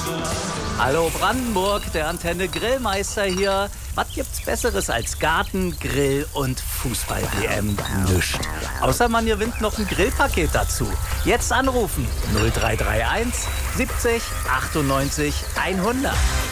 Hallo Brandenburg, der Antenne Grillmeister hier. Was gibt's Besseres als Garten, Grill und Fußball-WM? Nischt. Außer man gewinnt noch ein Grillpaket dazu. Jetzt anrufen 0331 70 98 100.